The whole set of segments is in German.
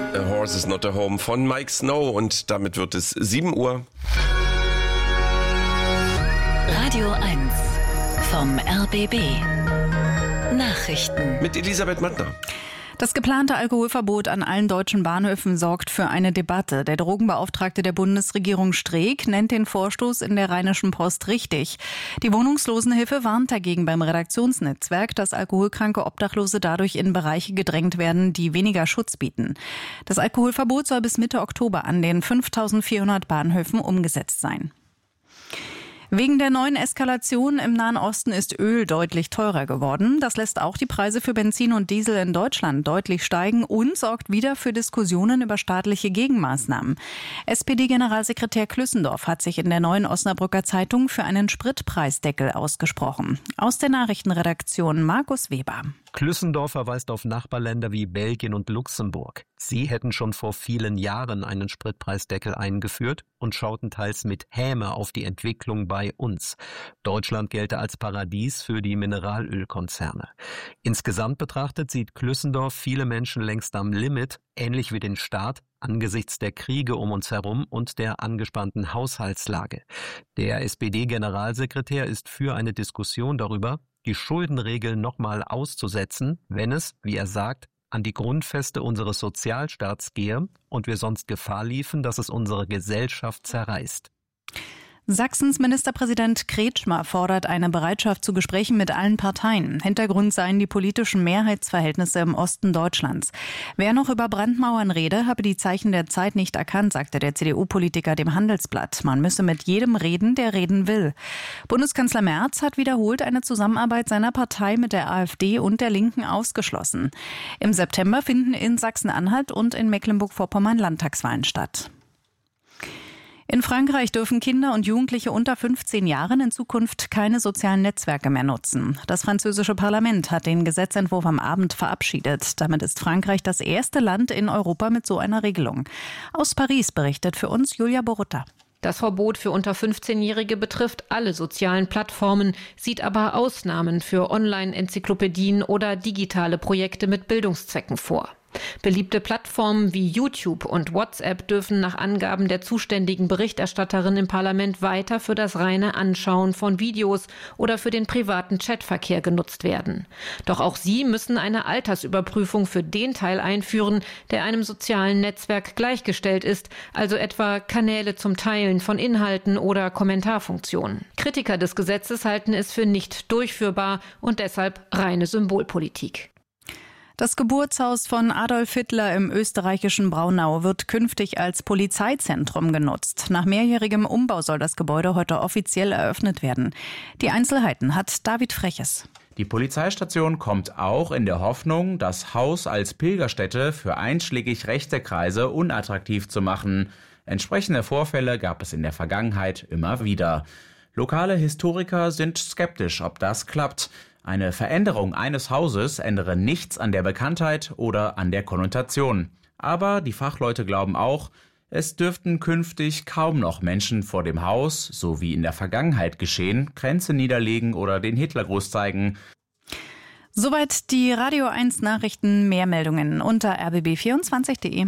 A Horse is Not a Home von Mike Snow und damit wird es 7 Uhr. Radio 1 vom RBB. Nachrichten Mit Elisabeth Mattner. Das geplante Alkoholverbot an allen deutschen Bahnhöfen sorgt für eine Debatte. Der Drogenbeauftragte der Bundesregierung Streeck nennt den Vorstoß in der Rheinischen Post richtig. Die Wohnungslosenhilfe warnt dagegen beim Redaktionsnetzwerk, dass alkoholkranke Obdachlose dadurch in Bereiche gedrängt werden, die weniger Schutz bieten. Das Alkoholverbot soll bis Mitte Oktober an den 5.400 Bahnhöfen umgesetzt sein. Wegen der neuen Eskalation im Nahen Osten ist Öl deutlich teurer geworden. Das lässt auch die Preise für Benzin und Diesel in Deutschland deutlich steigen und sorgt wieder für Diskussionen über staatliche Gegenmaßnahmen. SPD-Generalsekretär Klüssendorf hat sich in der Neuen Osnabrücker Zeitung für einen Spritpreisdeckel ausgesprochen. Aus der Nachrichtenredaktion Markus Weber. Klüssendorf verweist auf Nachbarländer wie Belgien und Luxemburg. Sie hätten schon vor vielen Jahren einen Spritpreisdeckel eingeführt und schauten teils mit Häme auf die Entwicklung bei uns. Deutschland gelte als Paradies für die Mineralölkonzerne. Insgesamt betrachtet sieht Klüssendorf viele Menschen längst am Limit, ähnlich wie den Staat, angesichts der Kriege um uns herum und der angespannten Haushaltslage. Der SPD-Generalsekretär ist für eine Diskussion darüber, die Schuldenregeln nochmal auszusetzen, wenn es, wie er sagt, an die Grundfeste unseres Sozialstaats gehe und wir sonst Gefahr liefen, dass es unsere Gesellschaft zerreißt. Sachsens Ministerpräsident Kretschmer fordert eine Bereitschaft zu Gesprächen mit allen Parteien. Hintergrund seien die politischen Mehrheitsverhältnisse im Osten Deutschlands. Wer noch über Brandmauern rede, habe die Zeichen der Zeit nicht erkannt, sagte der CDU-Politiker dem Handelsblatt. Man müsse mit jedem reden, der reden will. Bundeskanzler Merz hat wiederholt eine Zusammenarbeit seiner Partei mit der AfD und der Linken ausgeschlossen. Im September finden in Sachsen-Anhalt und in Mecklenburg-Vorpommern Landtagswahlen statt. In Frankreich dürfen Kinder und Jugendliche unter 15 Jahren in Zukunft keine sozialen Netzwerke mehr nutzen. Das französische Parlament hat den Gesetzentwurf am Abend verabschiedet. Damit ist Frankreich das erste Land in Europa mit so einer Regelung. Aus Paris berichtet für uns Julia Borutta. Das Verbot für unter 15-Jährige betrifft alle sozialen Plattformen, sieht aber Ausnahmen für Online-Enzyklopädien oder digitale Projekte mit Bildungszwecken vor. Beliebte Plattformen wie YouTube und WhatsApp dürfen nach Angaben der zuständigen Berichterstatterin im Parlament weiter für das reine Anschauen von Videos oder für den privaten Chatverkehr genutzt werden. Doch auch sie müssen eine Altersüberprüfung für den Teil einführen, der einem sozialen Netzwerk gleichgestellt ist, also etwa Kanäle zum Teilen von Inhalten oder Kommentarfunktionen. Kritiker des Gesetzes halten es für nicht durchführbar und deshalb reine Symbolpolitik. Das Geburtshaus von Adolf Hitler im österreichischen Braunau wird künftig als Polizeizentrum genutzt. Nach mehrjährigem Umbau soll das Gebäude heute offiziell eröffnet werden. Die Einzelheiten hat David Freches. Die Polizeistation kommt auch in der Hoffnung, das Haus als Pilgerstätte für einschlägig rechte Kreise unattraktiv zu machen. Entsprechende Vorfälle gab es in der Vergangenheit immer wieder. Lokale Historiker sind skeptisch, ob das klappt. Eine Veränderung eines Hauses ändere nichts an der Bekanntheit oder an der Konnotation. Aber die Fachleute glauben auch, es dürften künftig kaum noch Menschen vor dem Haus, so wie in der Vergangenheit geschehen, Kränze niederlegen oder den Hitlergruß zeigen. Soweit die Radio 1 Nachrichten. Mehr Meldungen unter rbb24.de.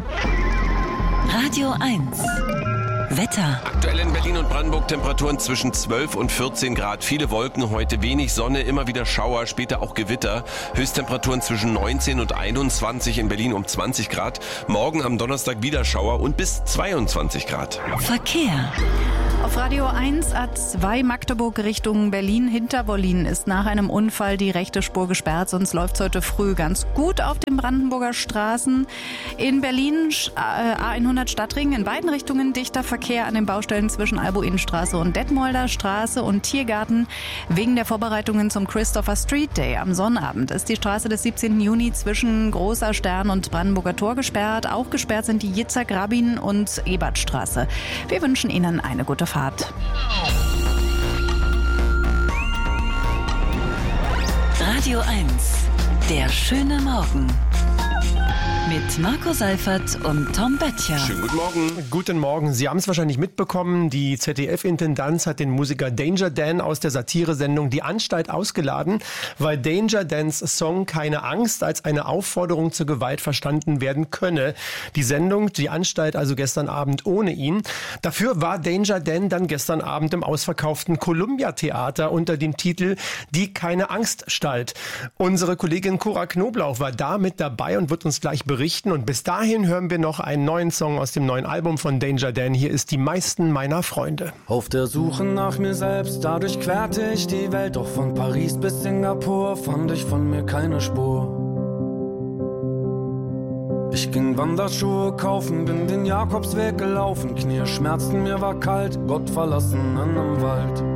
Radio 1 Wetter. Aktuell in Berlin und Brandenburg Temperaturen zwischen 12 und 14 Grad. Viele Wolken, heute wenig Sonne, immer wieder Schauer, später auch Gewitter. Höchsttemperaturen zwischen 19 und 21, in Berlin um 20 Grad. Morgen am Donnerstag wieder Schauer und bis 22 Grad. Verkehr. Auf Radio 1 A2 Magdeburg Richtung Berlin. Hinter Wollin ist nach einem Unfall die rechte Spur gesperrt, sonst läuft es heute früh ganz gut auf den Brandenburger Straßen. In Berlin A100 Stadtring in beiden Richtungen dichter Verkehr an den Baustellen zwischen Albo-Innenstraße und Detmolder Straße und Tiergarten. Wegen der Vorbereitungen zum Christopher Street Day am Sonnabend ist die Straße des 17. Juni zwischen Großer Stern und Brandenburger Tor gesperrt. Auch gesperrt sind die Yitzhak-Rabin und Ebertstraße. Wir wünschen Ihnen eine gute Fahrt. Radio 1, der schöne Morgen. Mit mit Marco Seifert und Tom Böttcher. Schönen guten Morgen. Guten Morgen. Sie haben es wahrscheinlich mitbekommen, die ZDF-Intendanz hat den Musiker Danger Dan aus der Satiresendung Die Anstalt ausgeladen, weil Danger Dans Song Keine Angst als eine Aufforderung zur Gewalt verstanden werden könne. Die Sendung, Die Anstalt, also gestern Abend ohne ihn. Dafür war Danger Dan dann gestern Abend im ausverkauften Columbia Theater unter dem Titel Die Keine Angst Stalt. Unsere Kollegin Cora Knoblauch war da mit dabei und wird uns gleich berichten. Und bis dahin hören wir noch einen neuen Song aus dem neuen Album von Danger Dan. Hier ist Die meisten meiner Freunde. Auf der Suche nach mir selbst, dadurch querte ich die Welt. Doch von Paris bis Singapur fand ich von mir keine Spur. Ich ging Wanderschuhe kaufen, bin den Jakobsweg gelaufen. Knie schmerzten, mir war kalt, Gott verlassen in einem Wald.